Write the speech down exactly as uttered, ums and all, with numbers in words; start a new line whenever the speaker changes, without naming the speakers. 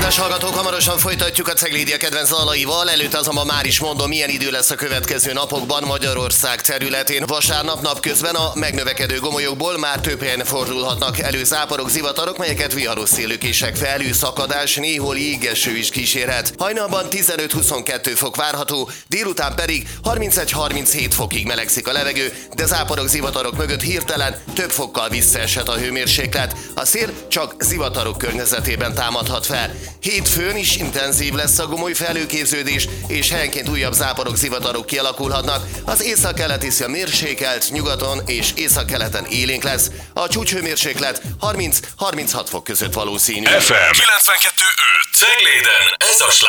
Kedves hallgatók, hamarosan folytatjuk a Ceglédia kedvenc dalaival, előtt azonban már is mondom, milyen idő lesz a következő napokban Magyarország területén. Vasárnap napközben a megnövekedő gomolyokból már több helyen fordulhatnak elő záporok, zivatarok, melyeket viharos szélőkések, felhőszakadás, néhol jégeső is kísérhet. Hajnalban tizenöt-huszonkettő fok várható, délután pedig harmincegy-harminchét fokig melegszik a levegő, de záporok, zivatarok mögött hirtelen több fokkal visszaeshet a hőmérséklet. A szél csak zivatarok környezetében támadhat fel. Hétfőn is intenzív lesz a gomoly felhőképződés, és helyenként újabb záporok, zivatarok kialakulhatnak. Az északkeleti szél mérsékelt, nyugaton és északkeleten élénk lesz. A csúcshőmérséklet harminc-harminchat fok között valószínű.
ef em kilencvenkettő öt Cegléden, ez a sláger.